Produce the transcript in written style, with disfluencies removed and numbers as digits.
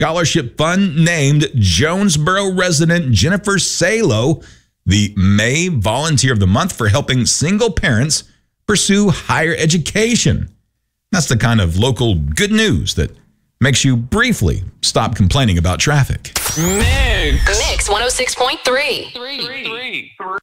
Scholarship Fund named Jonesboro resident Jennifer Salo the May Volunteer of the Month for helping single parents pursue higher education. That's the kind of local good news that makes you briefly stop complaining about traffic. Mix 106.3.